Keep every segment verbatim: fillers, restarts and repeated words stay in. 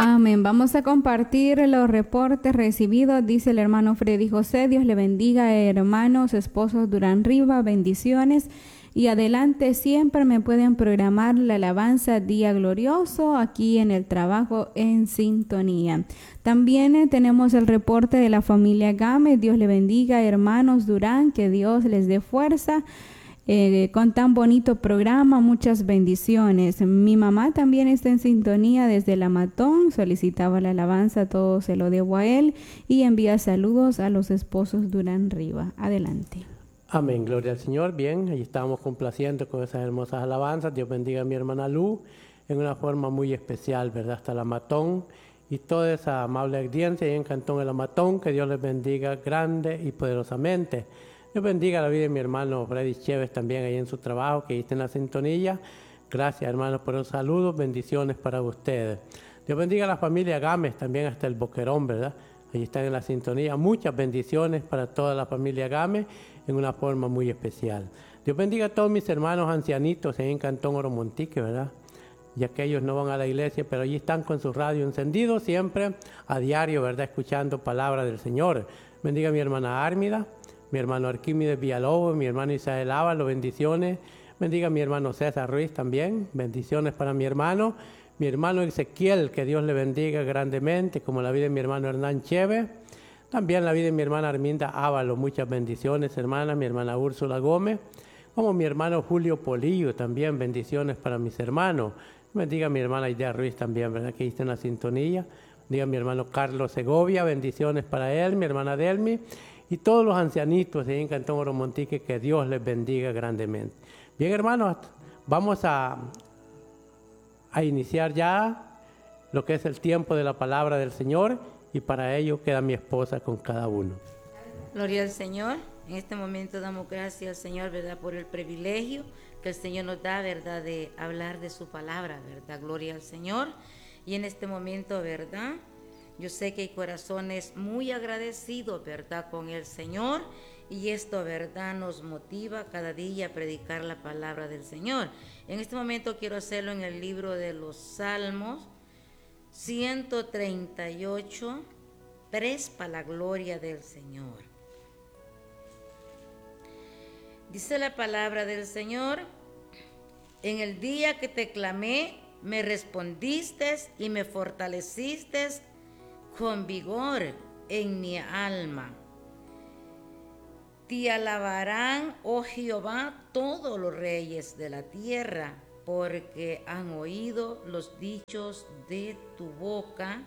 Amén. Vamos a compartir los reportes recibidos. Dice el hermano Freddy José: Dios le bendiga, hermanos, esposos Durán Riva, bendiciones. Y adelante, siempre me pueden programar la alabanza Día Glorioso aquí en el trabajo en sintonía. También eh, tenemos el reporte de la familia Gámez. Dios le bendiga, hermanos Durán, que Dios les dé fuerza. Eh, con tan bonito programa, muchas bendiciones. Mi mamá también está en sintonía desde La Matón, solicitaba la alabanza, todo se lo debo a él, y envía saludos a los esposos Durán Riva. Adelante. Amén, gloria al Señor. Bien, ahí estamos complaciendo con esas hermosas alabanzas. Dios bendiga a mi hermana Lu en una forma muy especial, ¿verdad? Hasta La Matón y toda esa amable audiencia ahí en Cantón de La Matón, que Dios les bendiga grande y poderosamente. Dios bendiga la vida de mi hermano Freddy Chévez también ahí en su trabajo, que ahí está en la sintonía. Gracias, hermanos, por los saludos, bendiciones para ustedes. Dios bendiga a la familia Gámez también hasta el Boquerón, ¿verdad? Ahí están en la sintonía. Muchas bendiciones para toda la familia Gámez en una forma muy especial. Dios bendiga a todos mis hermanos ancianitos ahí en Cantón Oromontique, ¿verdad? Ya que ellos no van a la iglesia, pero allí están con su radio encendido siempre a diario, ¿verdad? Escuchando palabra del Señor. Bendiga a mi hermana Ármida, mi hermano Arquímedes Villalobos, mi hermano Isael Ávalo, bendiciones. Bendiga a mi hermano César Ruiz también, bendiciones para mi hermano. Mi hermano Ezequiel, que Dios le bendiga grandemente, como la vida de mi hermano Hernán Chévez. También la vida de mi hermana Arminda Ávalo, muchas bendiciones, hermana. Mi hermana Úrsula Gómez, como mi hermano Julio Polillo, también bendiciones para mis hermanos. Bendiga a mi hermana Idea Ruiz también, ¿verdad? Que está en la sintonía. Bendiga a mi hermano Carlos Segovia, bendiciones para él, mi hermana Delmi. Y todos los ancianitos ahí en Cantón Oromontique, que Dios les bendiga grandemente. Bien, hermanos, vamos a, a iniciar ya lo que es el tiempo de la palabra del Señor, y para ello queda mi esposa con cada uno. Gloria al Señor. En este momento damos gracias al Señor, ¿verdad?, por el privilegio que el Señor nos da, ¿verdad?, de hablar de su palabra, ¿verdad? Gloria al Señor. Y en este momento, ¿verdad?, yo sé que hay corazones muy agradecidos, ¿verdad?, con el Señor, y esto, ¿verdad?, nos motiva cada día a predicar la palabra del Señor. En este momento quiero hacerlo en el libro de los Salmos, ciento treinta y ocho, tres, para la gloria del Señor. Dice la palabra del Señor: en el día que te clamé, me respondiste y me fortaleciste con vigor en mi alma. Te alabarán, oh Jehová, todos los reyes de la tierra, porque han oído los dichos de tu boca.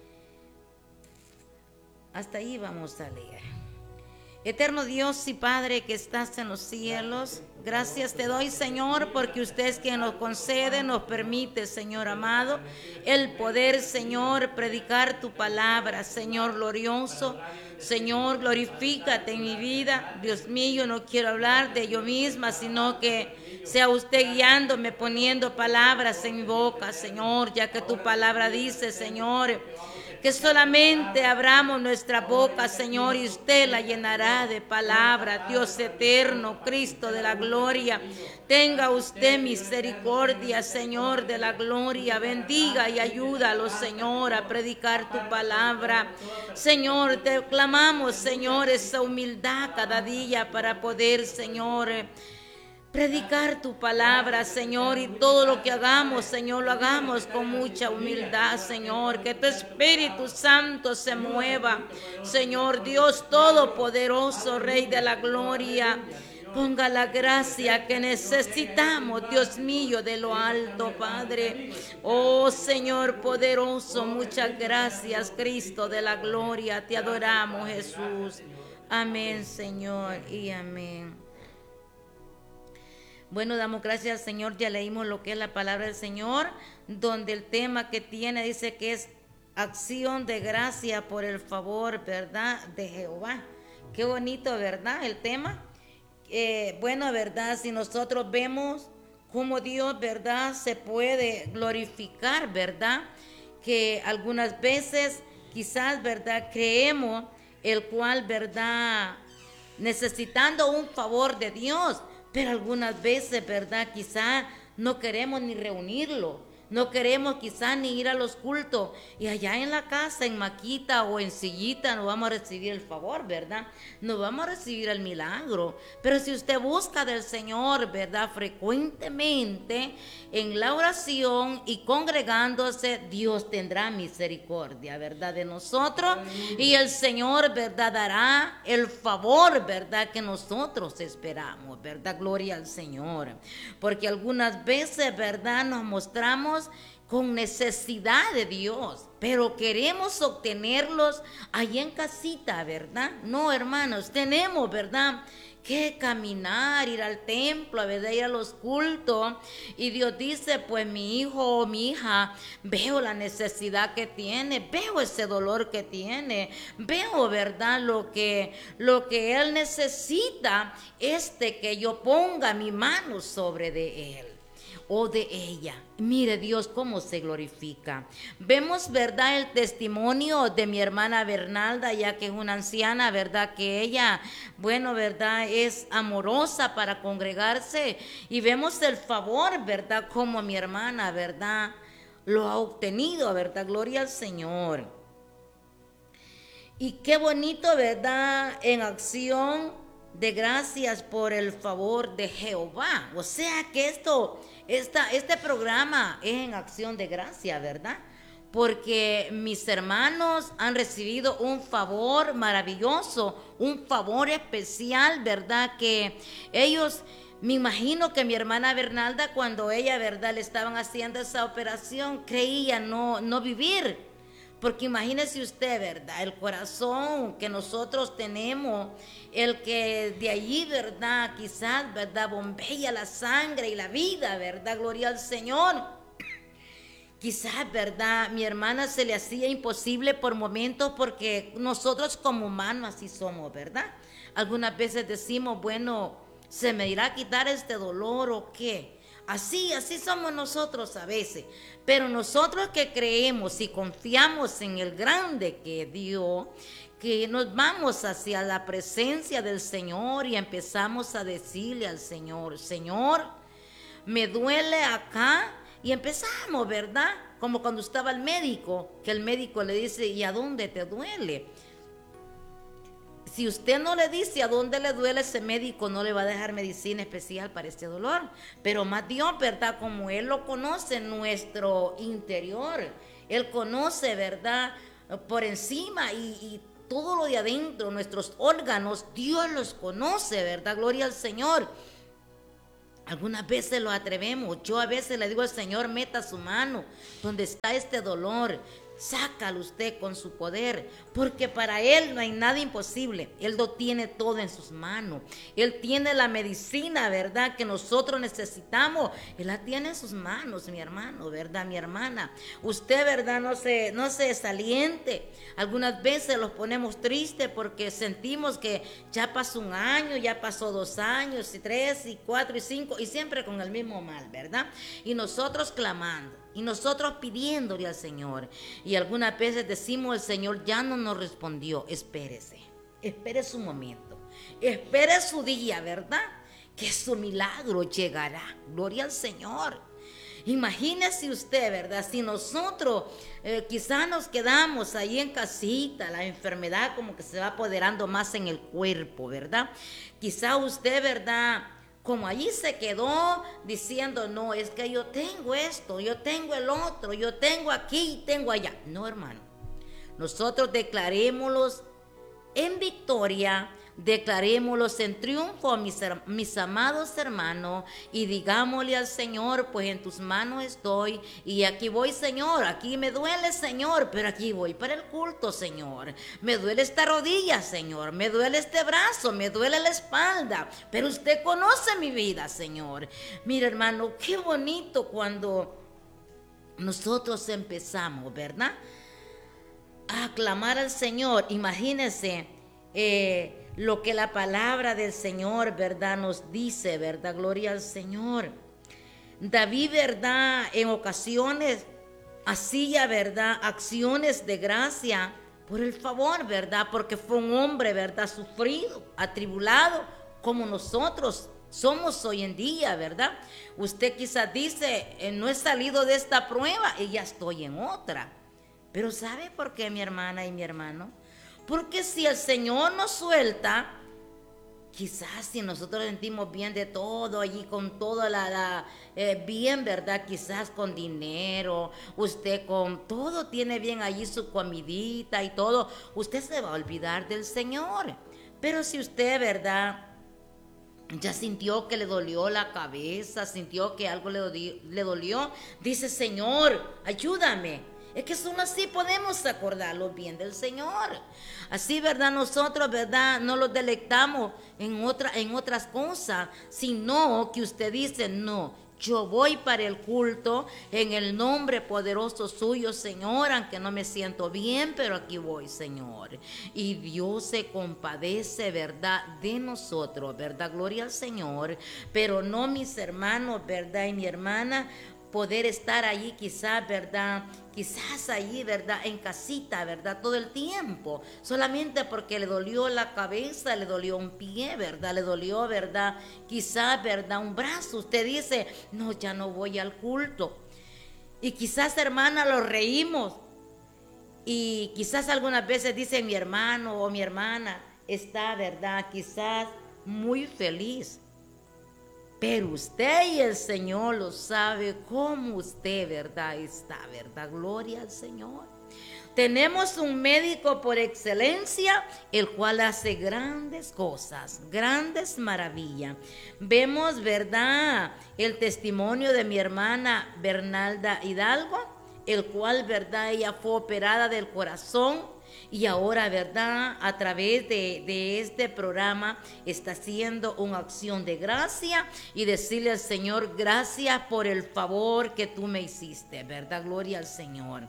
Hasta ahí vamos a leer. Eterno Dios y Padre que estás en los cielos, gracias te doy, Señor, porque usted es quien nos concede, nos permite, Señor amado, el poder, Señor, predicar tu palabra, Señor glorioso. Señor, glorifícate en mi vida. Dios mío, no quiero hablar de yo misma, sino que sea usted guiándome, poniendo palabras en mi boca, Señor, ya que tu palabra dice, Señor, que solamente abramos nuestra boca, Señor, y usted la llenará de palabra. Dios eterno, Cristo de la gloria, tenga usted misericordia, Señor de la gloria. Bendiga y ayúdalo, Señor, a predicar tu palabra. Señor, te clamamos, Señor, esa humildad cada día para poder, Señor, predicar tu palabra, Señor, y todo lo que hagamos, Señor, lo hagamos con mucha humildad, Señor, que tu Espíritu Santo se mueva, Señor Dios Todopoderoso, Rey de la gloria, ponga la gracia que necesitamos, Dios mío, de lo alto, Padre. Oh, Señor poderoso, muchas gracias, Cristo de la gloria, te adoramos, Jesús. Amén, Señor, y amén. Bueno, damos gracias al Señor, ya leímos lo que es la palabra del Señor, donde el tema que tiene dice que es acción de gracia por el favor, ¿verdad?, de Jehová. Qué bonito, ¿verdad?, el tema. Eh, bueno, ¿verdad?, si nosotros vemos cómo Dios, ¿verdad?, se puede glorificar, ¿verdad?, que algunas veces quizás, ¿verdad?, creemos el cual, ¿verdad?, necesitando un favor de Dios, pero algunas veces, ¿verdad?, quizá no queremos ni reunirlo, No queremos quizás ni ir a los cultos y allá en la casa, en maquita o en sillita, no vamos a recibir el favor, ¿verdad? No vamos a recibir el milagro. Pero si usted busca del Señor, ¿verdad? Frecuentemente en la oración y congregándose, Dios tendrá misericordia, ¿verdad? De nosotros, y el Señor, ¿verdad? Dará el favor, ¿verdad? Que nosotros esperamos, ¿verdad? Gloria al Señor. Porque algunas veces, ¿verdad? Nos mostramos con necesidad de Dios, pero queremos obtenerlos ahí en casita, ¿verdad? No, hermanos, tenemos, ¿verdad?, que caminar, ir al templo, ¿verdad?, ir a los cultos. Y Dios dice, pues mi hijo o mi hija, veo la necesidad que tiene, veo ese dolor que tiene, veo, ¿verdad?, lo que, lo que él necesita es de que yo ponga mi mano sobre de él o de ella. Mire Dios cómo se glorifica. Vemos, ¿verdad?, el testimonio de mi hermana Bernalda, ya que es una anciana, ¿verdad?, que ella, bueno, ¿verdad?, es amorosa para congregarse, y vemos el favor, ¿verdad?, como mi hermana, ¿verdad?, lo ha obtenido, ¿verdad? Gloria al Señor. Y qué bonito, ¿verdad?, en acción de gracias por el favor de Jehová. O sea que esto, esta, este programa es en acción de gracia, ¿verdad? Porque mis hermanos han recibido un favor maravilloso, un favor especial, ¿verdad? Que ellos, me imagino que mi hermana Bernalda, cuando ella, ¿verdad?, le estaban haciendo esa operación, creía no, no vivir. Porque imagínese usted, ¿verdad?, el corazón que nosotros tenemos, el que de allí, ¿verdad?, quizás, ¿verdad?, bombea la sangre y la vida, ¿verdad?, gloria al Señor. Quizás, ¿verdad?, mi hermana se le hacía imposible por momentos, porque nosotros como humanos así somos, ¿verdad? Algunas veces decimos, bueno, ¿se me irá a quitar este dolor o qué? Así, así somos nosotros a veces. Pero nosotros que creemos y confiamos en el grande que dio, que nos vamos hacia la presencia del Señor y empezamos a decirle al Señor, Señor, me duele acá, y empezamos, ¿verdad? Como cuando estaba el médico, que el médico le dice, ¿y a dónde te duele? Si usted no le dice a dónde le duele, ese médico no le va a dejar medicina especial para este dolor. Pero más Dios, ¿verdad?, como Él lo conoce en nuestro interior, Él conoce, ¿verdad?, por encima y, y todo lo de adentro, nuestros órganos, Dios los conoce, ¿verdad? Gloria al Señor. Algunas veces lo atrevemos. Yo a veces le digo al Señor, meta su mano donde está este dolor, sácalo usted con su poder, porque para Él no hay nada imposible. Él lo tiene todo en sus manos. Él tiene la medicina, ¿verdad?, que nosotros necesitamos. Él la tiene en sus manos, mi hermano, ¿verdad?, mi hermana. Usted, ¿verdad?, no se, no se desaliente. Algunas veces los ponemos tristes porque sentimos que ya pasó un año, ya pasó dos años, y tres, y cuatro, y cinco, y siempre con el mismo mal, ¿verdad? Y nosotros clamando, y nosotros pidiéndole al Señor. Y algunas veces decimos, el Señor ya no nos respondió. Espérese, espere su momento, espere su día, ¿verdad?, que su milagro llegará. Gloria al Señor. Imagínese usted, ¿verdad?, si nosotros eh, quizás nos quedamos ahí en casita, la enfermedad como que se va apoderando más en el cuerpo, ¿verdad? Quizá usted, ¿verdad?, como allí se quedó diciendo, no, es que yo tengo esto, yo tengo el otro, yo tengo aquí y tengo allá. No, hermano, nosotros declarémoslos en victoria, declarémoslos en triunfo, mis, mis amados hermanos, y digámosle al Señor, pues en tus manos estoy, y aquí voy, Señor, aquí me duele, Señor, pero aquí voy para el culto, Señor. Me duele esta rodilla, Señor, me duele este brazo, me duele la espalda, pero usted conoce mi vida, Señor. Mira, hermano, qué bonito cuando nosotros empezamos, ¿verdad?, a clamar al Señor. Imagínense eh, lo que la palabra del Señor, ¿verdad?, nos dice, ¿verdad? Gloria al Señor. David, ¿verdad?, en ocasiones hacía, ¿verdad?, acciones de gracia por el favor, ¿verdad?, porque fue un hombre, ¿verdad?, sufrido, atribulado, como nosotros somos hoy en día, ¿verdad? Usted quizás dice, eh, no he salido de esta prueba y ya estoy en otra. Pero ¿sabe por qué, mi hermana y mi hermano? Porque si el Señor nos suelta, quizás si nosotros sentimos bien de todo, allí con toda la, la eh, bien, ¿verdad? Quizás con dinero, usted con todo tiene bien allí su comidita y todo, usted se va a olvidar del Señor. Pero si usted, ¿verdad?, ya sintió que le dolió la cabeza, sintió que algo le dolió, le dolió, dice, Señor, ayúdame. Es que solo así podemos acordarnos bien del Señor. Así, ¿verdad? Nosotros, ¿verdad? No los deleitamos en, otra, en otras cosas, sino que usted dice, no, yo voy para el culto en el nombre poderoso suyo, Señor, aunque no me siento bien, pero aquí voy, Señor. Y Dios se compadece, ¿verdad?, de nosotros, ¿verdad? Gloria al Señor. Pero no, mis hermanos, ¿verdad? Y mi hermana, poder estar allí quizás, ¿verdad? Quizás allí, ¿verdad? En casita, ¿verdad? Todo el tiempo, solamente porque le dolió la cabeza, le dolió un pie, ¿verdad? Le dolió, ¿verdad? Quizás, ¿verdad? Un brazo. Usted dice, no, ya no voy al culto. Y quizás, hermana, lo reímos. Y quizás algunas veces dice mi hermano o mi hermana está, ¿verdad? Quizás muy feliz. Pero usted y el Señor lo sabe cómo usted, ¿verdad? Está, ¿verdad? Gloria al Señor. Tenemos un médico por excelencia, el cual hace grandes cosas, grandes maravillas. Vemos, ¿verdad?, el testimonio de mi hermana Bernalda Hidalgo, el cual, ¿verdad?, ella fue operada del corazón. Y ahora, ¿verdad?, a través de, de este programa está haciendo una acción de gracia y decirle al Señor, gracias por el favor que tú me hiciste, ¿verdad? Gloria al Señor.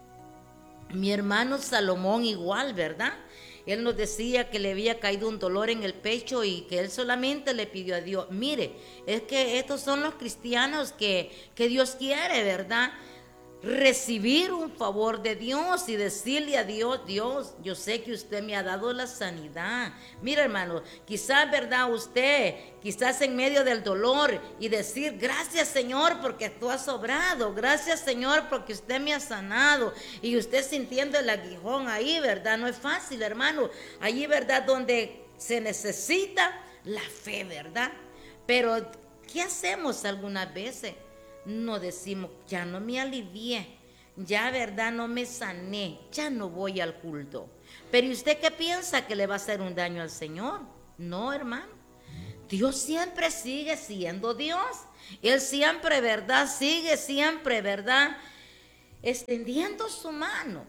Mi hermano Salomón igual, ¿verdad? Él nos decía que le había caído un dolor en el pecho y que él solamente le pidió a Dios. Mire, es que estos son los cristianos que, que Dios quiere, ¿verdad?, recibir un favor de Dios y decirle a Dios, Dios, yo sé que usted me ha dado la sanidad. Mira, hermano, quizás, ¿verdad?, usted, quizás en medio del dolor y decir, gracias, Señor, porque tú has obrado, gracias, Señor, porque usted me ha sanado, y usted sintiendo el aguijón ahí, ¿verdad? No es fácil, hermano, allí, ¿verdad?, donde se necesita la fe, ¿verdad? Pero, ¿qué hacemos algunas veces? No decimos, ya no me alivié, ya, ¿verdad?, no me sané, ya no voy al culto. Pero ¿y usted qué piensa? ¿Que le va a hacer un daño al Señor? No, hermano. Dios siempre sigue siendo Dios. Él siempre, ¿verdad?, sigue siempre, ¿verdad?, extendiendo su mano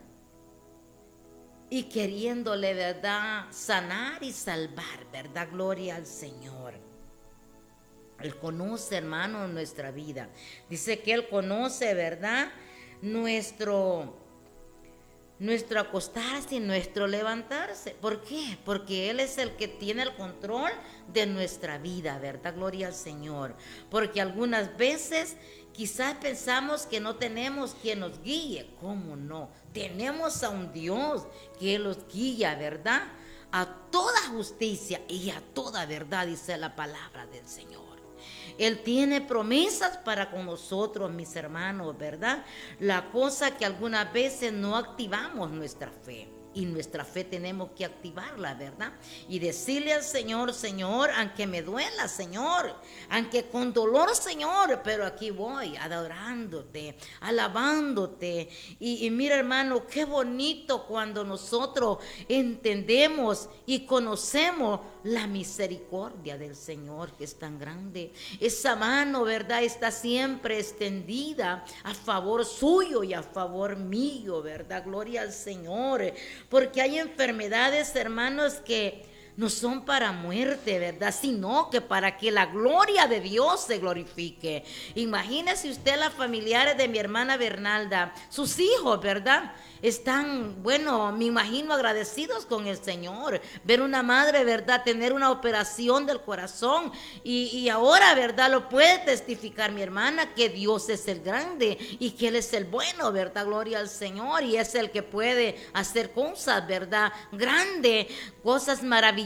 y queriéndole, ¿verdad?, sanar y salvar, ¿verdad? Gloria al Señor. Él conoce, hermano, nuestra vida. Dice que Él conoce, ¿verdad?, nuestro, nuestro acostarse y nuestro levantarse. ¿Por qué? Porque Él es el que tiene el control de nuestra vida, ¿verdad? Gloria al Señor. Porque algunas veces quizás pensamos que no tenemos quien nos guíe. ¿Cómo no? Tenemos a un Dios que nos guía, ¿verdad?, a toda justicia y a toda verdad, dice la palabra del Señor. Él tiene promesas para con nosotros, mis hermanos, ¿verdad? La cosa que algunas veces no activamos nuestra fe. Y nuestra fe tenemos que activarla, ¿verdad? Y decirle al Señor, Señor, aunque me duela, Señor, aunque con dolor, Señor, pero aquí voy adorándote, alabándote. Y, y mira, hermano, qué bonito cuando nosotros entendemos y conocemos la misericordia del Señor, que es tan grande. Esa mano, ¿verdad?, está siempre extendida a favor suyo y a favor mío, ¿verdad? Gloria al Señor. Porque hay enfermedades, hermanos, que no son para muerte, ¿verdad?, sino que para que la gloria de Dios se glorifique. Imagínese usted las familiares de mi hermana Bernalda, sus hijos, ¿verdad?, están, bueno, me imagino agradecidos con el Señor. Ver una madre, ¿verdad?, tener una operación del corazón y, y ahora, ¿verdad?, lo puede testificar mi hermana, que Dios es el grande y que Él es el bueno, ¿verdad? Gloria al Señor, y es el que puede hacer cosas, ¿verdad?, grande, cosas maravillosas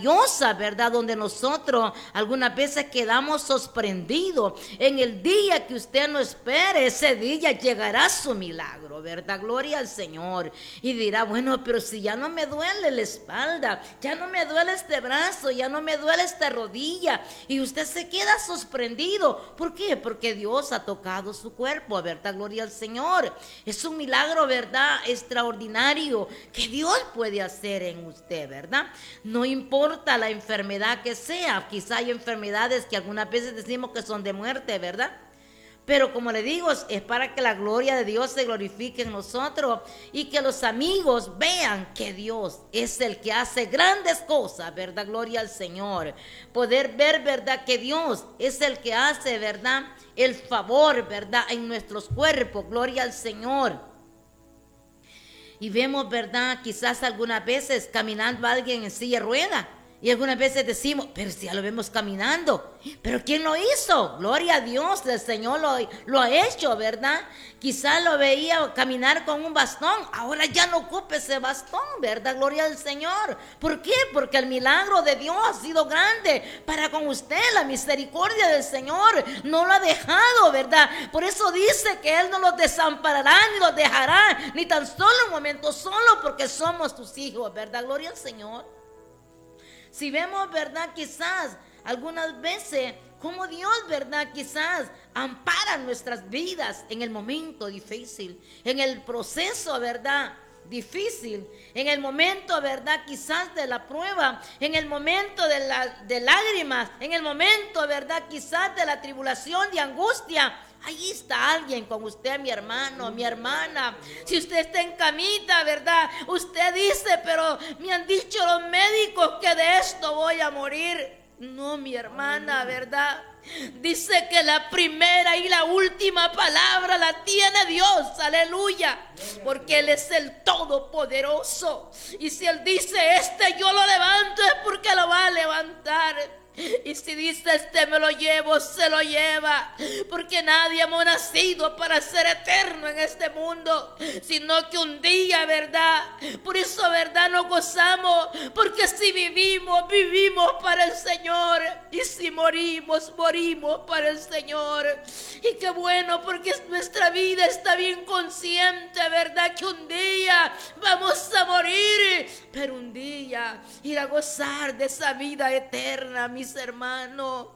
maravillosa, ¿verdad? Donde nosotros algunas veces quedamos sorprendidos. En el día que usted no espere, ese día llegará su milagro, ¿verdad? Gloria al Señor. Y dirá, bueno, pero si ya no me duele la espalda, ya no me duele este brazo, ya no me duele esta rodilla. Y usted se queda sorprendido. ¿Por qué? Porque Dios ha tocado su cuerpo, ¿verdad? Gloria al Señor. Es un milagro, ¿verdad? Extraordinario que Dios puede hacer en usted, ¿verdad? No importa la enfermedad que sea. Quizá hay enfermedades que algunas veces decimos que son de muerte, ¿verdad? Pero como le digo, es para que la gloria de Dios se glorifique en nosotros y que los amigos vean que Dios es el que hace grandes cosas, ¿verdad? Gloria al Señor. Poder ver, ¿verdad? Que Dios es el que hace, ¿verdad? El favor, ¿verdad? En nuestros cuerpos, gloria al Señor. Y vemos, ¿verdad? Quizás algunas veces caminando a alguien en silla de ruedas. Y algunas veces decimos, pero si ya lo vemos caminando. ¿Pero quién lo hizo? Gloria a Dios, el Señor lo, lo ha hecho, ¿verdad? Quizás lo veía caminar con un bastón. Ahora ya no ocupe ese bastón, ¿verdad? Gloria al Señor. ¿Por qué? Porque el milagro de Dios ha sido grande para con usted. La misericordia del Señor no lo ha dejado, ¿verdad? Por eso dice que Él no los desamparará ni los dejará, ni tan solo un momento solo, porque somos sus hijos, ¿verdad? Gloria al Señor. Si vemos, ¿verdad? Quizás algunas veces como Dios, ¿verdad? Quizás ampara nuestras vidas en el momento difícil, en el proceso, ¿verdad? Difícil, en el momento, ¿verdad? Quizás de la prueba, en el momento de, la, de lágrimas, en el momento, ¿verdad? Quizás de la tribulación, de angustia. Ahí está alguien con usted, mi hermano, mi hermana. Si usted está en camita, ¿verdad? Usted dice, pero me han dicho los médicos que de esto voy a morir. No, mi hermana, ¿verdad? Dice que la primera y la última palabra la tiene Dios, aleluya, porque Él es el Todopoderoso. Y si Él dice, este yo lo levanto, es porque lo va a levantar. Y si dice, este me lo llevo, se lo lleva, porque nadie hemos nacido para ser eterno en este mundo, sino que un día, ¿verdad? Por eso, ¿verdad? Nos gozamos, porque si vivimos, vivimos para el Señor, y si morimos, morimos para el Señor. Y qué bueno, porque nuestra vida está bien consciente, ¿verdad? Que un día vamos a morir, pero un día ir a gozar de esa vida eterna, mis hermanos.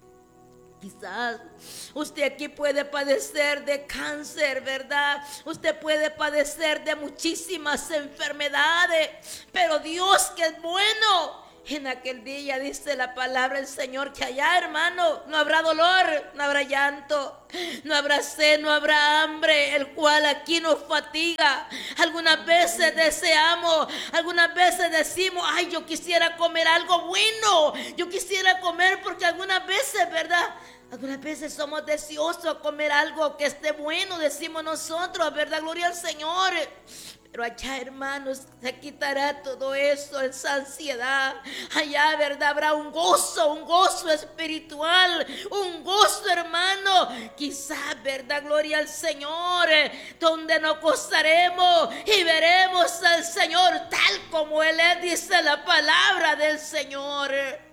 Quizás usted aquí puede padecer de cáncer, ¿verdad? Usted puede padecer de muchísimas enfermedades, pero Dios, que es bueno, en aquel día dice la palabra del Señor que allá, hermano, no habrá dolor, no habrá llanto, no habrá sed, no habrá hambre, el cual aquí nos fatiga. Algunas veces deseamos, algunas veces decimos, ay, yo quisiera comer algo bueno, yo quisiera comer, porque algunas veces, ¿verdad? Algunas veces somos deseosos de comer algo que esté bueno, decimos nosotros, ¿verdad? Gloria al Señor. Pero allá, hermanos, se quitará todo eso, esa ansiedad. Allá, ¿verdad? Habrá un gozo, un gozo espiritual, un gozo, hermano. Quizás, ¿verdad? Gloria al Señor, donde nos gozaremos y veremos al Señor tal como Él es, dice la palabra del Señor.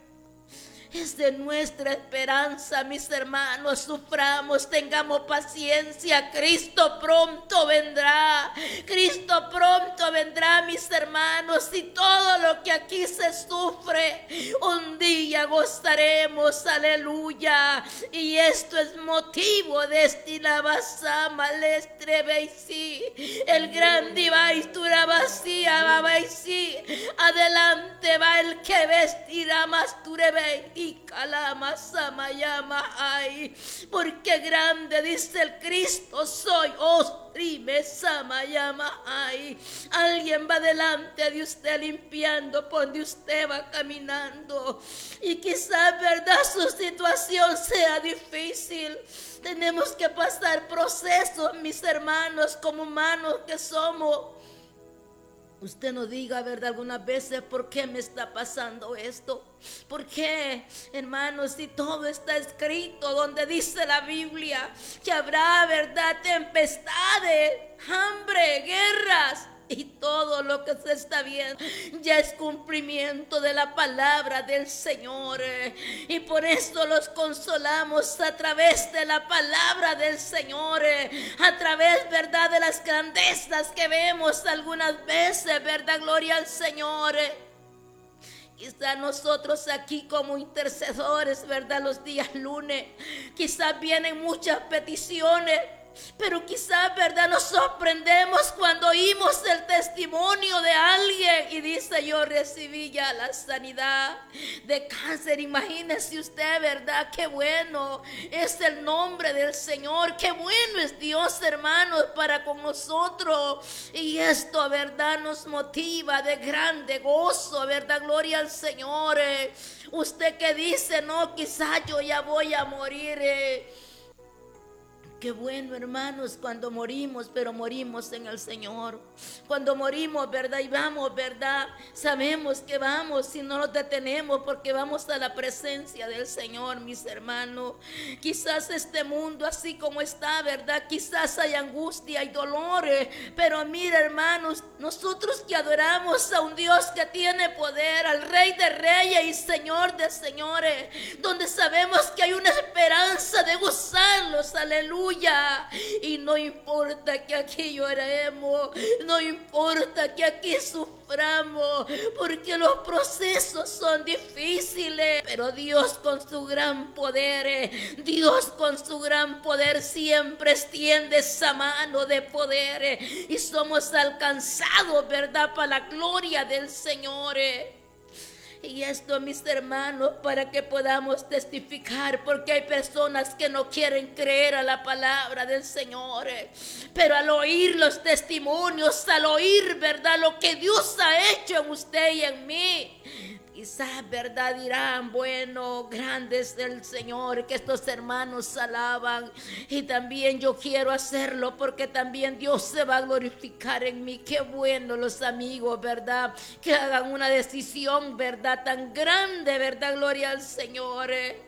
Es de nuestra esperanza, mis hermanos. Suframos, tengamos paciencia. Cristo pronto vendrá. Cristo pronto vendrá, mis hermanos. Y todo lo que aquí se sufre, un día gozaremos. Aleluya. Y esto es motivo de estilabasama lestrebeisi. El gran divaistura vacía, babaisi. Adelante va el que vestirá más turebe. Y calama samayama ay, porque grande dice el Cristo soy, os rime samayama ay. Alguien va delante de usted limpiando por donde usted va caminando, y quizás, verdad, su situación sea difícil. Tenemos que pasar procesos, mis hermanos, como humanos que somos. Usted no diga, ¿verdad? Algunas veces, ¿por qué me está pasando esto? ¿Por qué, hermanos? Si todo está escrito donde dice la Biblia que habrá, ¿verdad? Tempestades, hambre, guerras y todo lo lo que se está viendo ya es cumplimiento de la palabra del Señor. Y por eso los consolamos a través de la palabra del Señor, a través, verdad, de las grandezas que vemos algunas veces, verdad, gloria al Señor. Quizás nosotros aquí como intercesores, verdad, los días lunes, quizás vienen muchas peticiones, pero quizás, verdad, nos sorprendemos cuando oímos el testimonio de alguien y dice: yo recibí ya la sanidad de cáncer. Imagínese usted, verdad, qué bueno es el nombre del Señor, qué bueno es Dios, hermanos, para con nosotros. Y esto, verdad, nos motiva de grande gozo, verdad, gloria al Señor. Eh, usted que dice: no, quizás yo ya voy a morir, eh. Qué bueno, hermanos, cuando morimos, pero morimos en el Señor. Cuando morimos, verdad, y vamos, verdad, sabemos que vamos y no nos detenemos porque vamos a la presencia del Señor, mis hermanos. Quizás este mundo así como está, verdad, quizás hay angustia y dolores, pero mira, hermanos, nosotros que adoramos a un Dios que tiene poder, al Rey de Reyes y Señor de Señores, donde sabemos que hay una esperanza de gozarlos, aleluya. Y no importa que aquí lloremos, no importa que aquí suframos, porque los procesos son difíciles, pero Dios con su gran poder, Dios con su gran poder siempre extiende esa mano de poder y somos alcanzados, verdad, para la gloria del Señor. Y esto, mis hermanos, para que podamos testificar, porque hay personas que no quieren creer a la palabra del Señor, pero al oír los testimonios, al oír, verdad, lo que Dios ha hecho en usted y en mí, quizás, verdad, dirán: bueno, grande es el Señor, que estos hermanos alaban, y también yo quiero hacerlo porque también Dios se va a glorificar en mí. Qué bueno los amigos, verdad, que hagan una decisión, verdad, tan grande, verdad, gloria al Señor.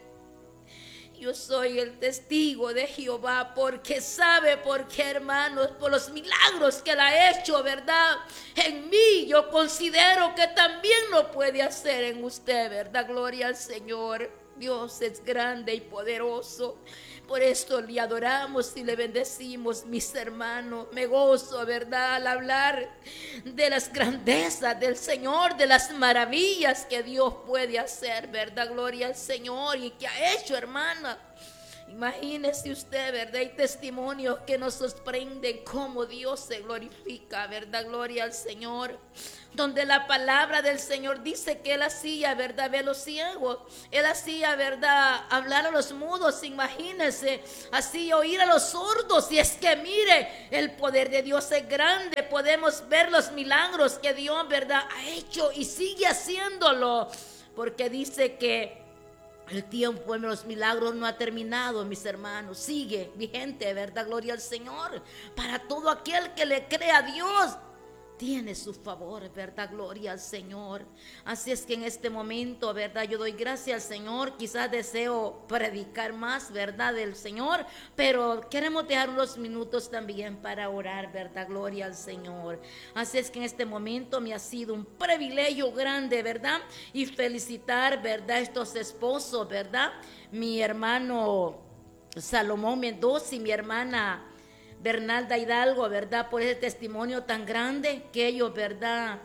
Yo soy el testigo de Jehová, porque sabe por qué, hermanos, por los milagros que Él ha hecho, verdad, en mí. Yo considero que también lo puede hacer en usted, verdad, gloria al Señor. Dios es grande y poderoso. Por esto le adoramos y le bendecimos, mis hermanos. Me gozo, verdad, al hablar de las grandezas del Señor, de las maravillas que Dios puede hacer, verdad, gloria al Señor, y que ha hecho, hermana. Imagínese usted, verdad, hay testimonios que nos sorprenden cómo Dios se glorifica, verdad, gloria al Señor. Donde la palabra del Señor dice que Él hacía, verdad, ver los ciegos, Él hacía, verdad, hablar a los mudos, imagínense, hacía oír a los sordos. Y es que mire, el poder de Dios es grande, podemos ver los milagros que Dios, verdad, ha hecho y sigue haciéndolo, porque dice que el tiempo de los milagros no ha terminado, mis hermanos, sigue vigente, verdad, gloria al Señor, para todo aquel que le cree a Dios. Tiene su favor, verdad, gloria al Señor. Así es que en este momento, verdad, yo doy gracias al Señor. Quizás deseo predicar más, verdad, del Señor, pero queremos dejar unos minutos también para orar, verdad, gloria al Señor. Así es que en este momento me ha sido un privilegio grande, verdad, y felicitar, verdad, estos esposos, verdad, mi hermano Salomón Mendoza y mi hermana Bernalda Hidalgo, verdad, por ese testimonio tan grande que ellos, verdad,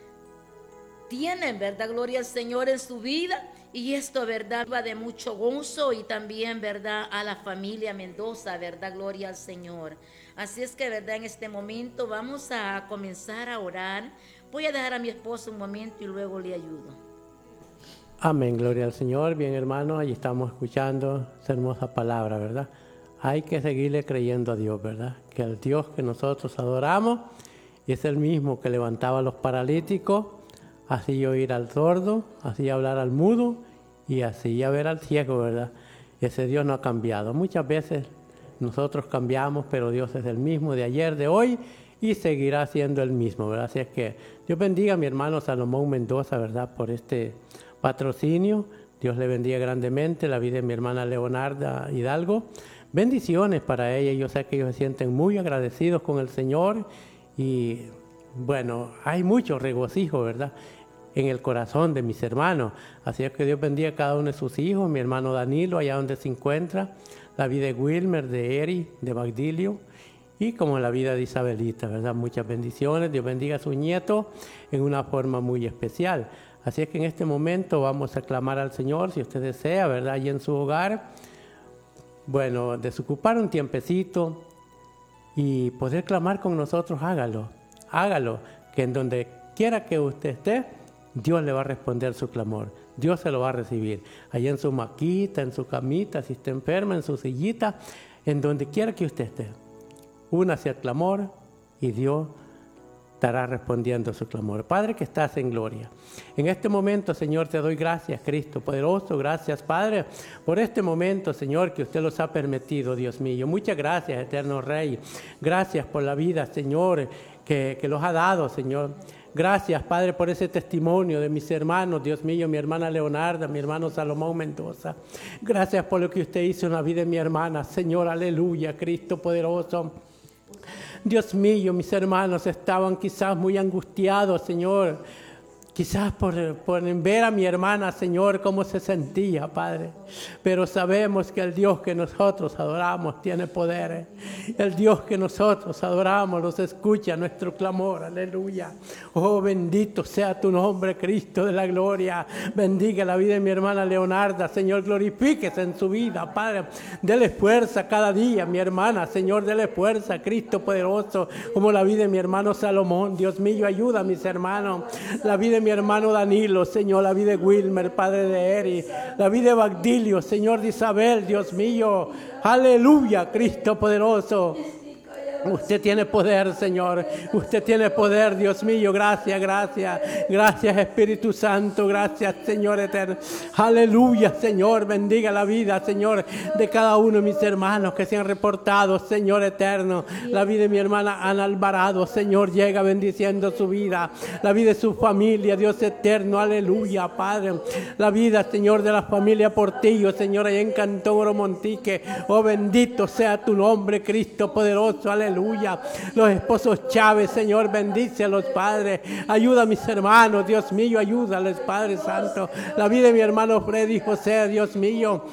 tienen, verdad, gloria al Señor en su vida. Y esto, verdad, va de mucho gozo, y también, verdad, a la familia Mendoza, verdad, gloria al Señor. Así es que, verdad, en este momento vamos a comenzar a orar. Voy a dejar a mi esposo un momento y luego le ayudo. Amén, gloria al Señor. Bien, hermanos, ahí estamos escuchando esa hermosa palabra, ¿verdad? Hay que seguirle creyendo a Dios, ¿verdad? Que el Dios que nosotros adoramos es el mismo que levantaba a los paralíticos, hacía oír al sordo, hacía hablar al mudo y hacía ver al ciego, ¿verdad? Ese Dios no ha cambiado. Muchas veces nosotros cambiamos, pero Dios es el mismo de ayer, de hoy, y seguirá siendo el mismo, ¿verdad? Así es que Dios bendiga a mi hermano Salomón Mendoza, ¿verdad? Por este patrocinio. Dios le bendiga grandemente la vida de mi hermana Leonarda Hidalgo. Bendiciones para ella. Yo sé que ellos se sienten muy agradecidos con el Señor y bueno, hay mucho regocijo, ¿verdad?, en el corazón de mis hermanos. Así es que Dios bendiga a cada uno de sus hijos, mi hermano Danilo, allá donde se encuentra, la vida de Wilmer, de Eri, de Bagdilio, y como la vida de Isabelita, ¿verdad? Muchas bendiciones. Dios bendiga a sus nietos en una forma muy especial. Así es que en este momento vamos a clamar al Señor, si usted desea, ¿verdad?, allí en su hogar, bueno, desocupar un tiempecito y poder clamar con nosotros, hágalo, hágalo, que en donde quiera que usted esté, Dios le va a responder su clamor, Dios se lo va a recibir, allá en su maquita, en su camita, si está enferma, en su sillita, en donde quiera que usted esté, únase al clamor y Dios estará respondiendo su clamor. Padre que estás en gloria, en este momento, Señor, te doy gracias, Cristo poderoso, gracias, Padre, por este momento, Señor, que usted los ha permitido, Dios mío. Muchas gracias, eterno Rey, gracias por la vida, Señor, que, que los ha dado, Señor. Gracias, Padre, por ese testimonio de mis hermanos, Dios mío, mi hermana Leonarda, mi hermano Salomón Mendoza. Gracias por lo que usted hizo en la vida de mi hermana, Señor, aleluya, Cristo poderoso. Dios mío, mis hermanos estaban quizás muy angustiados, Señor, quizás por, por ver a mi hermana, Señor, cómo se sentía, Padre. Pero sabemos que el Dios que nosotros adoramos tiene poder. El Dios que nosotros adoramos nos escucha nuestro clamor, aleluya. Oh, bendito sea tu nombre, Cristo de la gloria. Bendiga la vida de mi hermana Leonarda, Señor, glorifíquese en su vida, Padre. Dele fuerza cada día, mi hermana, Señor, dele fuerza, Cristo poderoso, como la vida de mi hermano Salomón. Dios mío, ayuda a mis hermanos. La vida de mi hermano Danilo, Señor, la vida de Wilmer, padre de Eri, la vida de Bagdilio, Señor, de Isabel, Dios mío, aleluya, Cristo poderoso. Usted tiene poder, Señor. Usted tiene poder, Dios mío. Gracias, gracias. Gracias, Espíritu Santo. Gracias, Señor eterno. Aleluya, Señor. Bendiga la vida, Señor, de cada uno de mis hermanos que se han reportado, Señor eterno. La vida de mi hermana Ana Alvarado, Señor, llega bendiciendo su vida. La vida de su familia, Dios eterno. Aleluya, Padre. La vida, Señor, de la familia Portillo, Señor, allá en Cantón Oro Montique. Oh, bendito sea tu nombre, Cristo poderoso. Aleluya. Aleluya. Los esposos Chávez, Señor, bendice a los padres. Ayuda a mis hermanos, Dios mío, ayúdales, Padre Santo. La vida de mi hermano Freddy José, Dios mío.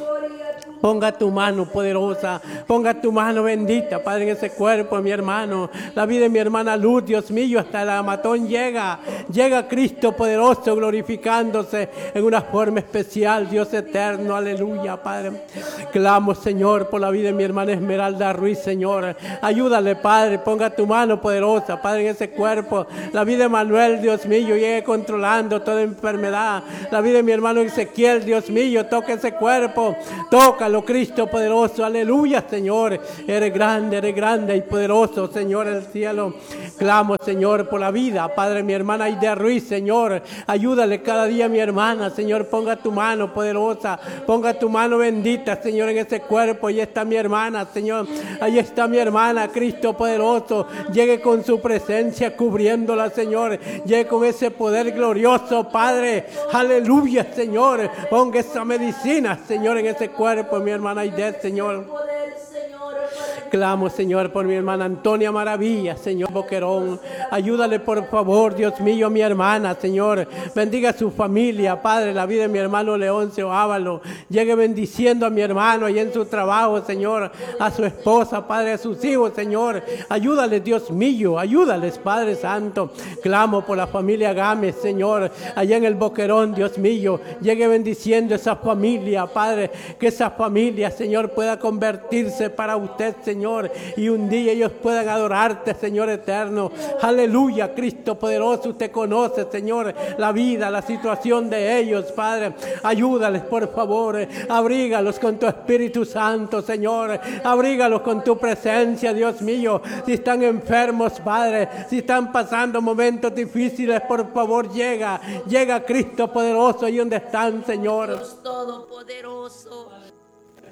Ponga tu mano poderosa, ponga tu mano bendita, Padre, en ese cuerpo, mi hermano. La vida de mi hermana Luz, Dios mío, hasta el Amatón llega. Llega Cristo poderoso, glorificándose en una forma especial, Dios eterno, aleluya, Padre. Clamo, Señor, por la vida de mi hermana Esmeralda Ruiz, Señor. Ayúdale, Padre, ponga tu mano poderosa, Padre, en ese cuerpo. La vida de Manuel, Dios mío, llegue controlando toda enfermedad. La vida de mi hermano Ezequiel, Dios mío, toca ese cuerpo, toca Cristo poderoso, aleluya, Señor, eres grande, eres grande y poderoso, Señor, el cielo. Clamo, Señor, por la vida, Padre, mi hermana Aida Ruiz, Señor, ayúdale cada día, mi hermana, Señor, ponga tu mano poderosa, ponga tu mano bendita, Señor, en ese cuerpo. Ahí está mi hermana, Señor, ahí está mi hermana, Cristo poderoso, llegue con su presencia cubriéndola, Señor, llegue con ese poder glorioso, Padre, aleluya, Señor, ponga esa medicina, Señor, en ese cuerpo, mi hermana Aide, Señor. Clamo, Señor, por mi hermana Antonia Maravilla, Señor Boquerón. Ayúdale, por favor, Dios mío, a mi hermana, Señor. Bendiga a su familia, Padre, la vida de mi hermano Leoncio Ávalo. Llegue bendiciendo a mi hermano y en su trabajo, Señor. A su esposa, Padre, a sus hijos, Señor. Ayúdale, Dios mío. Ayúdales, Padre Santo. Clamo por la familia Gámez, Señor. Allá en el Boquerón, Dios mío. Llegue bendiciendo esa familia, Padre. Que esa familia, Señor, pueda convertirse para usted, Señor. Señor, y un día ellos puedan adorarte, Señor eterno. Aleluya, Cristo poderoso, usted conoce, Señor, la vida, la situación de ellos, Padre. Ayúdales, por favor, abrígalos con tu Espíritu Santo, Señor. Abrígalos con tu presencia, Dios mío. Si están enfermos, Padre, si están pasando momentos difíciles, por favor, llega, llega Cristo poderoso ahí donde están, Señor. Dios todopoderoso.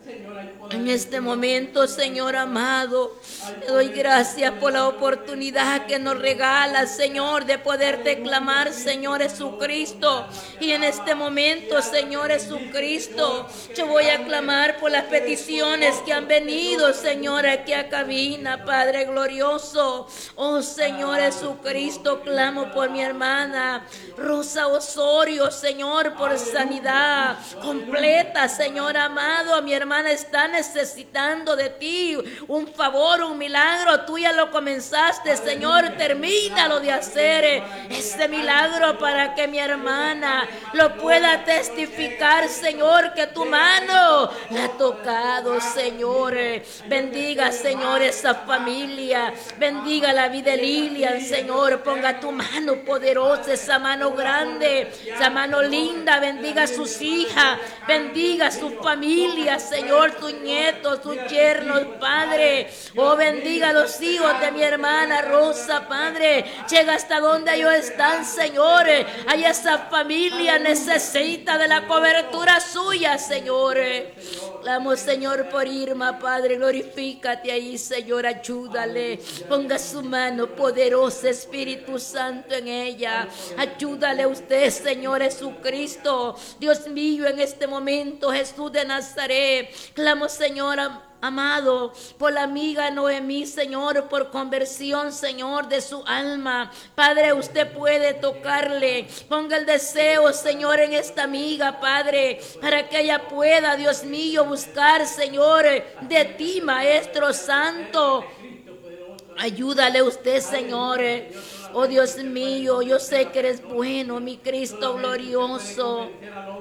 En este momento, Señor amado, te doy gracias por la oportunidad que nos regalas, Señor, de poderte clamar, Señor Jesucristo. Y en este momento, Señor Jesucristo, yo voy a clamar por las peticiones que han venido, Señor, aquí a cabina, Padre glorioso. Oh, Señor Jesucristo, clamo por mi hermana Rosa Osorio, Señor, por sanidad completa, Señor amado. Mi hermana está necesitando de ti un favor, un milagro. Tú ya lo comenzaste, Señor, termínalo de hacer ese milagro para que mi hermana lo pueda testificar, Señor, que tu mano la ha tocado, Señor. Bendiga, Señor, esa familia, bendiga la vida de Lilian, Señor. Ponga tu mano poderosa, esa mano grande, esa mano linda. Bendiga a sus hijas, bendiga a su familia, Señor, sus nietos, sus yernos, Padre. Oh, bendiga a los hijos de mi hermana Rosa, Padre. Llega hasta donde ellos están, Señor. Ahí esa familia necesita de la cobertura suya, Señor. Clamo, Señor, por Irma, Padre. Glorifícate ahí, Señor. Ayúdale. Ponga su mano poderosa, Espíritu Santo, en ella. Ayúdale a usted, Señor Jesucristo. Dios mío, en este momento, Jesús de Nazaret. Clamo, Señor amado, por la amiga Noemí, Señor, por conversión, Señor, de su alma. Padre, usted puede tocarle. Ponga el deseo, Señor, en esta amiga, Padre, para que ella pueda, Dios mío, buscar, Señor, de ti, Maestro Santo. Ayúdale usted, Señor. Oh, Dios mío, yo sé que eres bueno, mi Cristo glorioso.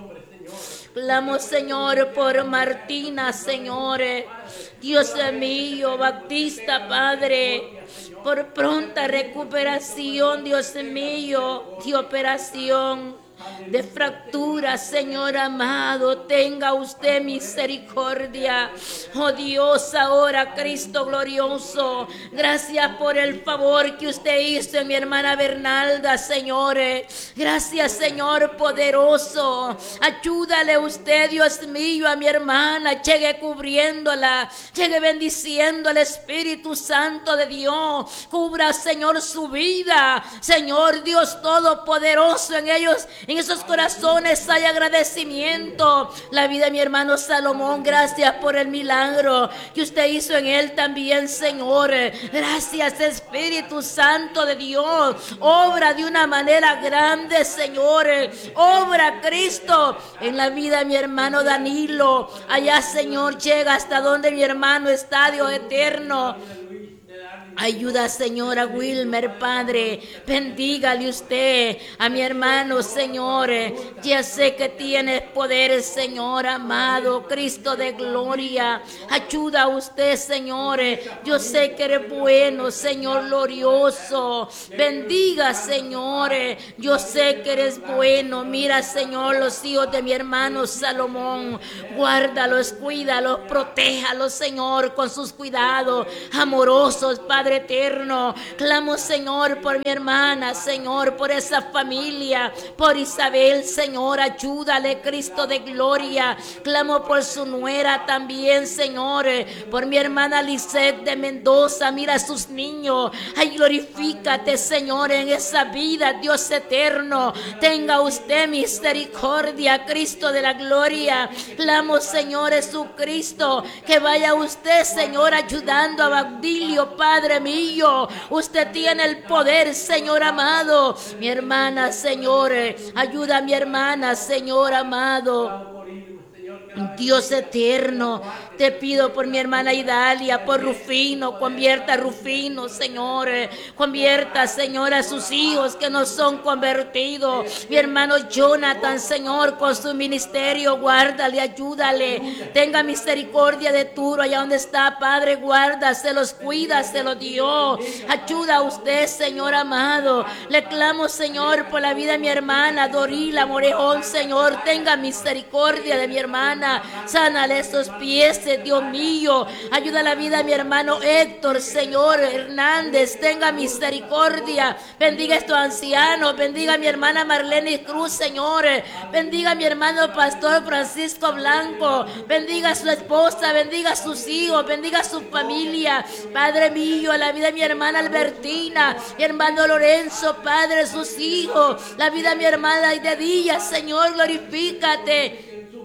Clamo, Señor, por Martina, Señor. Dios mío, Bautista, Padre, por pronta recuperación, Dios mío, de operación, de fractura, Señor amado. Tenga usted misericordia. Oh Dios, ahora, Cristo glorioso, gracias por el favor que usted hizo en mi hermana Bernalda, Señor. Gracias, Señor poderoso. Ayúdale usted, Dios mío, a mi hermana. Llegue cubriéndola, llegue bendiciendo al Espíritu Santo de Dios. Cubra, Señor, su vida. Señor Dios todopoderoso, en ellos, en esos corazones hay agradecimiento. La vida de mi hermano Salomón, gracias por el milagro que usted hizo en él también, Señor. Gracias, Espíritu Santo de Dios. Obra de una manera grande, Señor. Obra, Cristo, en la vida de mi hermano Danilo. Allá, Señor, llega hasta donde mi hermano está, Dios eterno. Ayuda, Señor, a Wilmer, Padre. Bendígale usted a mi hermano, Señor. Ya sé que tienes poder, Señor amado, Cristo de gloria. Ayuda a usted, Señor. Yo sé que eres bueno, Señor glorioso. Bendiga, Señor. Yo sé que eres bueno. Mira, Señor, los hijos de mi hermano Salomón. Guárdalos, cuídalos, protéjalos, Señor, con sus cuidados amorosos, Padre eterno. Clamo, Señor, por mi hermana, Señor, por esa familia, por Isabel, Señor, ayúdale, Cristo de gloria. Clamo por su nuera también, Señor, por mi hermana Lisette de Mendoza. Mira a sus niños. Ay, glorifícate, Señor, en esa vida, Dios eterno. Tenga usted misericordia, Cristo de la gloria. Clamo, Señor Jesucristo, que vaya usted, Señor, ayudando a Baudilio, Padre mío. Usted tiene el poder, Señor amado. Mi hermana, Señor, ayuda a mi hermana, Señor amado. Dios eterno, te pido por mi hermana Idalia, por Rufino. Convierta a Rufino, Señor. Convierta, Señor, a sus hijos que no son convertidos. Mi hermano Jonathan, Señor, con su ministerio, guárdale, ayúdale. Tenga misericordia de Turo, allá donde está, Padre, guárdaselos, cuídaselos, Dios. Ayuda a usted, Señor amado. Le clamo, Señor, por la vida de mi hermana Dorila Morejón, Señor. Tenga misericordia de mi hermana. Sánale esos pies, Dios mío. Ayuda a la vida de mi hermano Héctor, Señor Hernández. Tenga misericordia. Bendiga a estos ancianos. Bendiga a mi hermana Marlene Cruz, Señor. Bendiga a mi hermano Pastor Francisco Blanco. Bendiga a su esposa. Bendiga a sus hijos. Bendiga a su familia. Padre mío, a la vida de mi hermana Albertina. Mi hermano Lorenzo, Padre, sus hijos. La vida de mi hermana Idedilla, Señor, glorifícate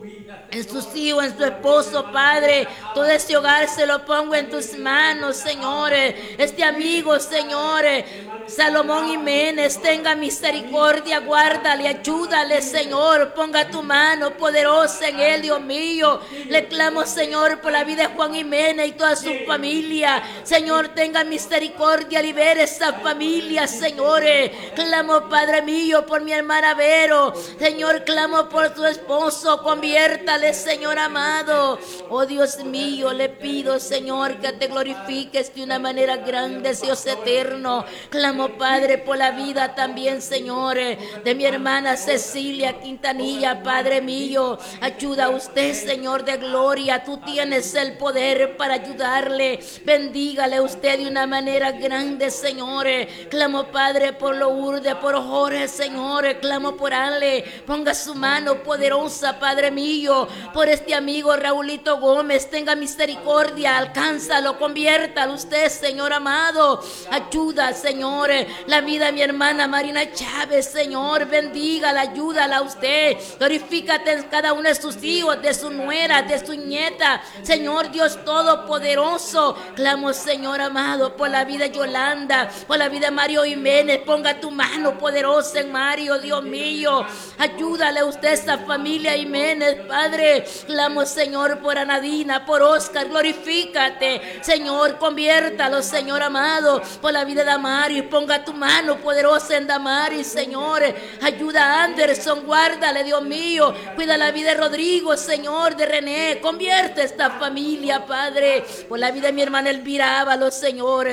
en sus hijos, en su esposo, Padre. Todo este hogar se lo pongo en tus manos, Señor. Este amigo, Señor, Salomón Jiménez, tenga misericordia, guárdale, ayúdale, Señor. Ponga tu mano poderosa en él, Dios mío. Le clamo, Señor, por la vida de Juan Jiménez y toda su familia. Señor, tenga misericordia, libere esa familia, Señor. Clamo, Padre mío, por mi hermana Vero. Señor, clamo por tu esposo, conviértale, Señor amado. Oh Dios mío, le pido, Señor, que te glorifiques de una manera grande, Dios eterno. Clamo, Padre, por la vida también, Señor, de mi hermana Cecilia Quintanilla, Padre mío. Ayuda a usted, Señor de gloria. Tú tienes el poder para ayudarle. Bendígale usted de una manera grande, Señor. Clamo, Padre, por Lourdes, por Jorge, Señor. Clamo por Ale. Ponga su mano poderosa, Padre mío, por este amigo Raulito Gómez. Tenga misericordia, alcánzalo, conviértalo usted, Señor amado. Ayuda, Señor, la vida de mi hermana Marina Chávez, Señor. Bendígala, ayúdala a usted. Glorifícate en cada uno de sus hijos, de su nuera, de su nieta, Señor Dios Todopoderoso. Clamo, Señor amado, por la vida de Yolanda, por la vida de Mario Jiménez. Ponga tu mano poderosa en Mario, Dios mío. Ayúdale a usted, esa familia Jiménez, Padre. Clamo, Señor, por Anadina, por Oscar. Glorifícate, Señor, conviértalo, Señor amado, por la vida de Damari. Ponga tu mano poderosa en Damari, Señor. Ayuda a Anderson, guárdale, Dios mío. Cuida la vida de Rodrigo, Señor, de René. Convierte esta familia, Padre, por la vida de mi hermana Elvira Ábalos, Señor.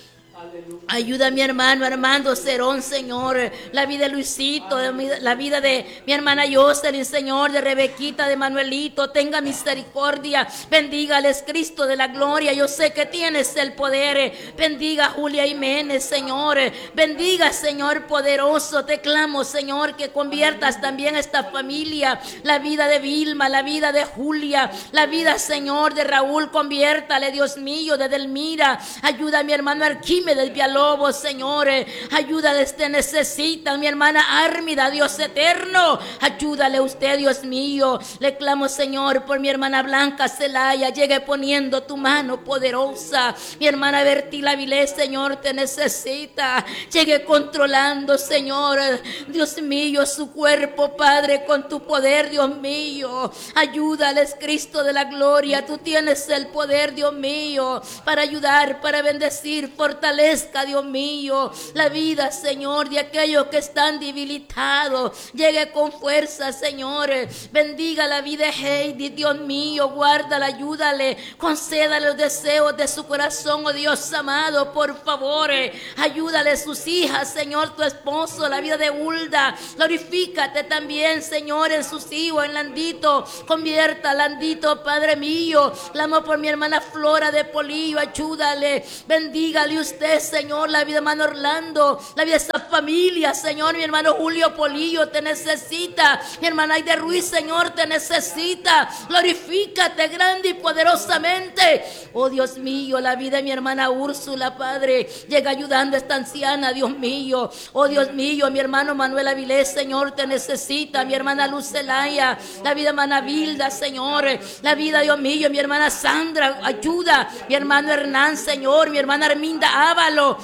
Ayuda a mi hermano Armando Cerón, Señor. La vida de Luisito, la vida de mi hermana Jocelyn, Señor, de Rebequita, de Manuelito. Tenga misericordia. Bendígales, Cristo de la gloria. Yo sé que tienes el poder. Bendiga a Julia Jiménez, Señor. Bendiga, Señor poderoso. Te clamo, Señor, que conviertas también esta familia. La vida de Vilma, la vida de Julia, la vida, Señor, de Raúl. Conviértale, Dios mío, de Delmira. Ayuda a mi hermano Arquímedes del Villalobos, Señor. Ayúdales, te necesita mi hermana Ármida, Dios eterno. Ayúdale usted, Dios mío. Le clamo, Señor, por mi hermana Blanca Celaya. Llegue poniendo tu mano poderosa. Mi hermana Bertila Vilés, Señor, te necesita. Llegue controlando, Señor, Dios mío, su cuerpo, Padre, con tu poder, Dios mío. Ayúdales, Cristo de la gloria. Tú tienes el poder, Dios mío, para ayudar, para bendecir. Fortalezca, Dios mío, la vida, Señor, de aquellos que están debilitados. Llegue con fuerza, Señor. Bendiga la vida de Heidi, Dios mío. Guárdala, ayúdale. Concédale los deseos de su corazón, oh Dios amado, por favor. Ayúdale a sus hijas, Señor, tu esposo, la vida de Hulda. Glorifícate también, Señor, en sus hijos, en Landito. Convierta a Landito, Padre mío. Clamo por mi hermana Flora de Polillo. Ayúdale. Bendígale usted, Señor, la vida de hermano Orlando, la vida de esa familia, Señor. Mi hermano Julio Polillo te necesita. Mi hermana Aide Ruiz, Señor, te necesita. Glorifícate grande y poderosamente. Oh Dios mío, la vida de mi hermana Úrsula, Padre. Llega ayudando a esta anciana, Dios mío. Oh Dios mío, mi hermano Manuel Avilés, Señor, te necesita. Mi hermana Luz Zelaya, la vida de hermana Vilda, Señor. La vida, Dios mío, mi hermana Sandra, ayuda. Mi hermano Hernán, Señor. Mi hermana Arminda Ávalo.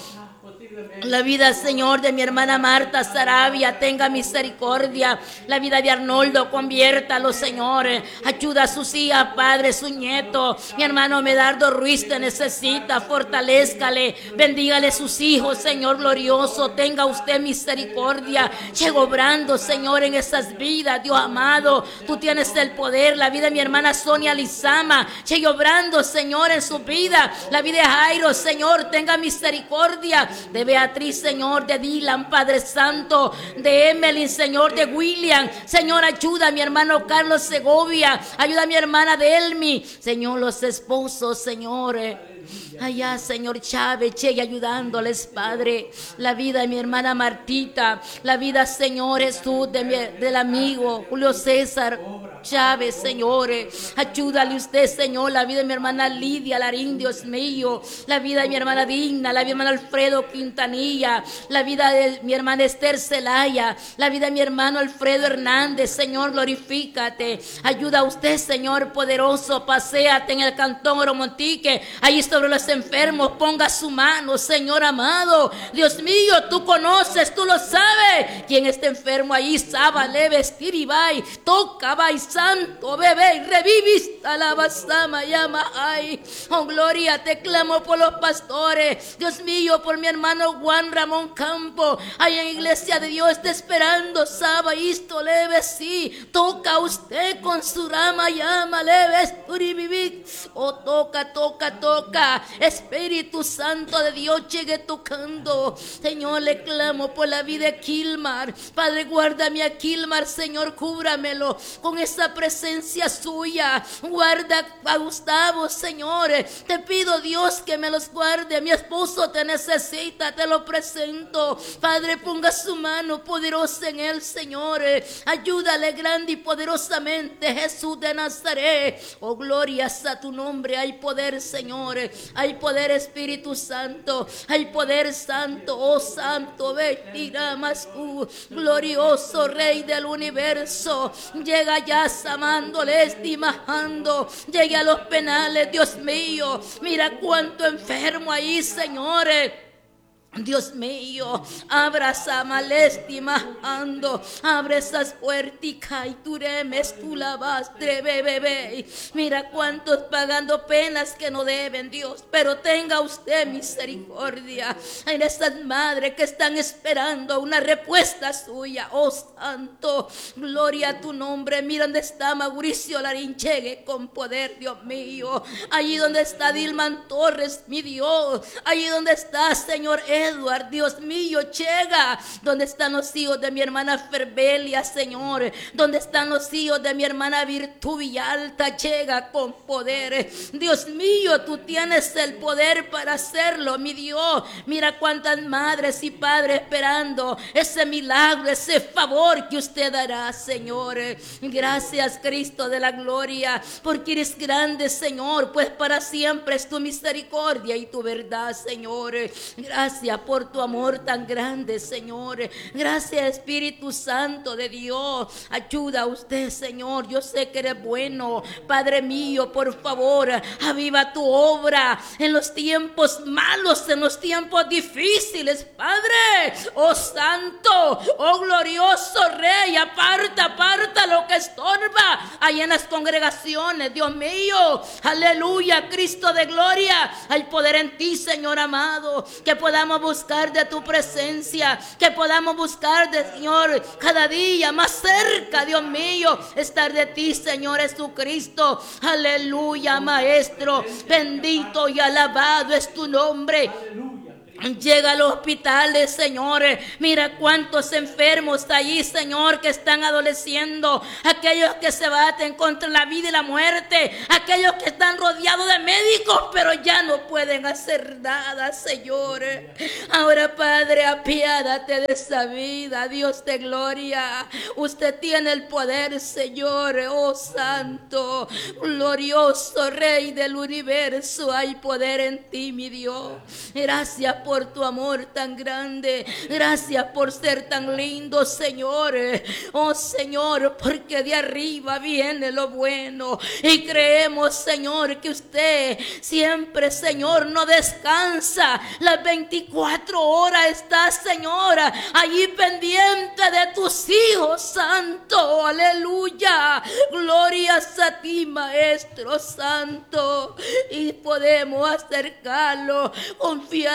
La vida, Señor, de mi hermana Marta Sarabia, tenga misericordia. La vida de Arnoldo, conviértalo, Señor. Ayuda a sus hijas, Padre, su nieto. Mi hermano Medardo Ruiz te necesita. Fortalézcale, bendígale sus hijos, Señor glorioso. Tenga usted misericordia. Llego obrando, Señor, en esas vidas, Dios amado. Tú tienes el poder. La vida de mi hermana Sonia Lizama, llego obrando, Señor, en su vida. La vida de Jairo, Señor, tenga misericordia. De Beatriz, Señor, de Dylan, Padre Santo, de Emily, Señor, de William. Señor, ayuda a mi hermano Carlos Segovia, ayuda a mi hermana Delmi, Señor, los esposos, Señor, allá, Señor Chávez, llegue ayudándoles, Padre, la vida de mi hermana Martita, la vida, Señor Jesús, de mi, del amigo Julio César Chávez, Señor, ayúdale usted, Señor, la vida de mi hermana Lidia Larín, Dios mío, la vida de mi hermana Digna, la vida de mi hermano Alfredo Quintanilla, la vida de mi hermana Esther Celaya, la vida de mi hermano Alfredo Hernández, Señor, glorifícate, ayuda a usted, Señor poderoso, paséate en el cantón Oromontique, ahí sobre los enfermos, ponga su mano, Señor amado, Dios mío, tú conoces, tú lo sabes, quien está enfermo ahí, sábale, vestir y vai, toca, vai, santo, bebé, y reviviste, alabasama, llama, ay, oh gloria, te clamo por los pastores, Dios mío, por mi hermano Juan Ramón Campo, ahí en Iglesia de Dios, está esperando, saba, isto, leve, sí, toca usted con su rama, llama, leve, vivir, oh, toca, toca, toca, Espíritu Santo de Dios, llegue tocando, Señor, le clamo por la vida de Kilmar, Padre, guárdame a Kilmar, Señor, cúbramelo con esa presencia suya, guarda a Gustavo, Señor, te pido, Dios, que me los guarde, mi esposo te necesita, te lo presento, Padre, ponga su mano poderosa en él, Señor, ayúdale grande y poderosamente, Jesús de Nazaret, oh, glorias a tu nombre, hay poder, Señor, hay poder, Espíritu Santo, hay poder santo, oh santo, vestirá más tú, glorioso Rey del universo, llega ya amándole, estimando, llegue a los penales, Dios mío, mira cuánto enfermo ahí, señores. Dios mío, abraza malestima ando, abre esas puertas y tú remes, tú lavastre, bebé. Mira cuántos pagando penas que no deben, Dios, pero tenga usted misericordia en esas madres que están esperando una respuesta suya, oh santo, gloria a tu nombre. Mira donde está Mauricio Larín, llegue con poder, Dios mío, allí donde está Dilman Torres, mi Dios, allí donde está, Señor Edward, Dios mío, llega donde están los hijos de mi hermana Ferbelia, Señor, donde están los hijos de mi hermana Virtud Villalta, llega con poder, Dios mío, tú tienes el poder para hacerlo, mi Dios. Mira cuántas madres y padres esperando ese milagro, ese favor que usted dará, Señor. Gracias, Cristo de la gloria, porque eres grande, Señor, pues para siempre es tu misericordia y tu verdad, Señor. Gracias por tu amor tan grande, Señor. Gracias, Espíritu Santo de Dios. Ayuda a usted, Señor. Yo sé que eres bueno, Padre mío. Por favor, aviva tu obra en los tiempos malos, en los tiempos difíciles, Padre. Oh Santo, oh glorioso Rey, aparta, aparta lo que estorba ahí en las congregaciones, Dios mío. Aleluya, Cristo de gloria. Hay poder en ti, Señor amado, que podamos buscar de tu presencia, que podamos buscar de, Señor, cada día más cerca, Dios mío, estar de ti, Señor Jesucristo. Aleluya, Maestro, bendito y alabado es tu nombre. Llega a los hospitales, Señor. Mira cuántos enfermos allí, Señor, que están adoleciendo. Aquellos que se baten contra la vida y la muerte. Aquellos que están rodeados de médicos, pero ya no pueden hacer nada, Señor. Ahora, Padre, apiádate de esa vida, Dios de gloria. Usted tiene el poder, Señor. Oh Santo, glorioso Rey del universo. Hay poder en ti, mi Dios. Gracias por por tu amor tan grande. Gracias por ser tan lindo, Señor. Oh Señor, porque de arriba viene lo bueno. Y creemos, Señor, que usted siempre, Señor, no descansa. Las veinticuatro horas está, Señor, allí pendiente de tus hijos, Santo. Aleluya. Glorias a ti, Maestro Santo. Y podemos acercarlo confiadamente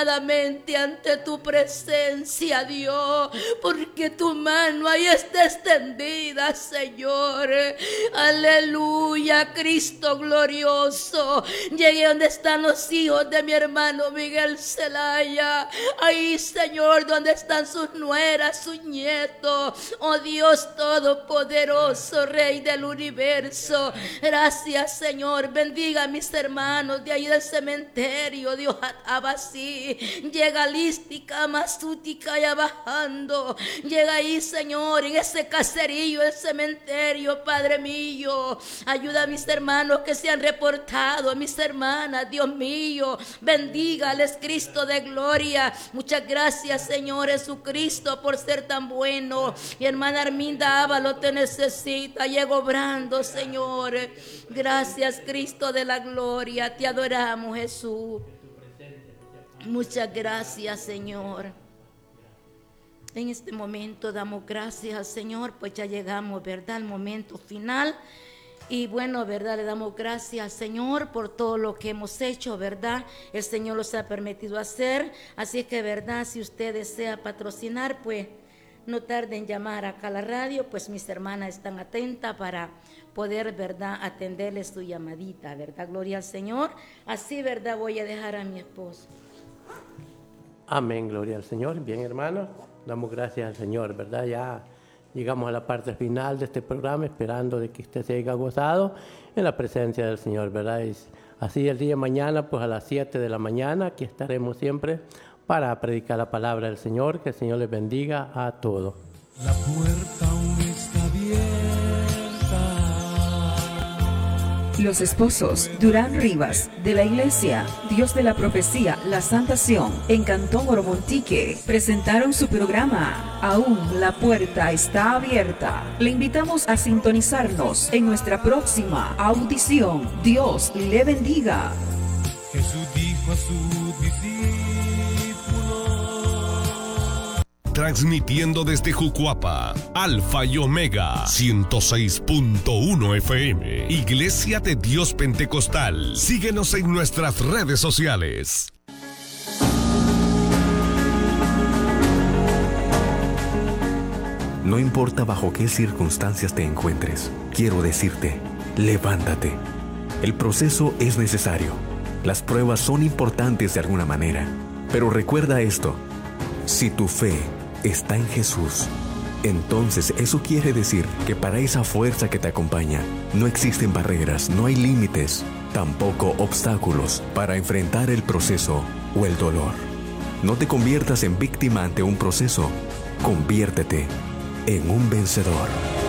humildemente ante tu presencia, Dios, porque tu mano ahí está extendida, Señor. Aleluya, Cristo glorioso. Llegué donde están los hijos de mi hermano Miguel Zelaya. Ahí, Señor, donde están sus nueras, sus nietos. Oh Dios todopoderoso, Rey del universo. Gracias, Señor. Bendiga a mis hermanos de ahí del cementerio, Dios. Abasí. Llega lística, masútica y bajando. Llega ahí, Señor, en ese caserío, el cementerio, Padre mío. Ayuda a mis hermanos que se han reportado, a mis hermanas, Dios mío. Bendígales, Cristo de gloria. Muchas gracias, Señor Jesucristo, por ser tan bueno. Mi hermana Arminda Ávalo te necesita. Llego obrando, Señor. Gracias, Cristo de la gloria. Te adoramos, Jesús. Muchas gracias, Señor. En este momento damos gracias al Señor, pues ya llegamos, ¿verdad?, al momento final. Y bueno, ¿verdad?, le damos gracias al Señor por todo lo que hemos hecho, ¿verdad? El Señor los ha permitido hacer. Así es que, ¿verdad?, si usted desea patrocinar, pues no tarde en llamar acá a la radio, pues mis hermanas están atentas para poder, ¿verdad?, atenderles su llamadita, ¿verdad? Gloria al Señor. Así, ¿verdad?, voy a dejar a mi esposo. Amén, gloria al Señor. Bien, hermanos, damos gracias al Señor, ¿verdad? Ya llegamos a la parte final de este programa, esperando de que usted se haya gozado en la presencia del Señor, ¿verdad? Y así el día de mañana, pues a las siete de la mañana, aquí estaremos siempre para predicar la palabra del Señor. Que el Señor les bendiga a todos. La puerta aún está abierta. Los esposos Durán Rivas, de la Iglesia Dios de la Profecía La Santa Sion, en Cantón Oromontique, presentaron su programa Aún la puerta está abierta. Le invitamos a sintonizarnos en nuestra próxima audición. Dios le bendiga. Jesús dijo a sus discípulos. Transmitiendo desde Jucuapa, Alfa y Omega, ciento seis punto uno F M, Iglesia de Dios Pentecostal. Síguenos en nuestras redes sociales. No importa bajo qué circunstancias te encuentres, quiero decirte, levántate. El proceso es necesario. Las pruebas son importantes de alguna manera. Pero recuerda esto, si tu fe está en Jesús, entonces eso quiere decir que para esa fuerza que te acompaña, no existen barreras, no hay límites, tampoco obstáculos para enfrentar el proceso o el dolor. No te conviertas en víctima ante un proceso, conviértete en un vencedor.